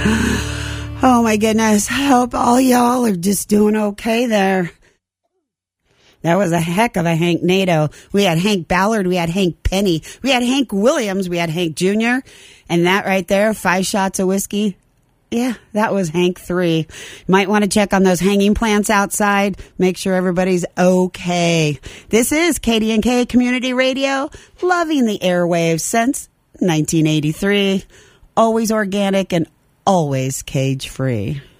Oh my goodness. I hope all y'all are just doing okay there. That was a heck of a Hank Nato. We had Hank Ballard. We had Hank Penny. We had Hank Williams. We had Hank Jr. And that right there, 5 shots of whiskey. Yeah, that was Hank 3. Might want to check on those hanging plants outside. Make sure everybody's okay. This is KDNK Community Radio, loving the airwaves since 1983. Always organic and always cage-free.